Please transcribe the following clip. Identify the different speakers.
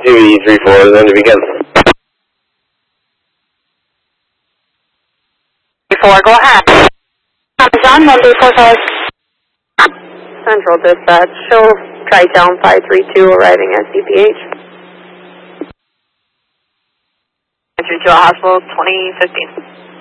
Speaker 1: TV34, then to begin.
Speaker 2: 34, go ahead. John, 1345. Central Dispatch, show Tri-Town 532 arriving at CPH. Entry to a hospital 2015.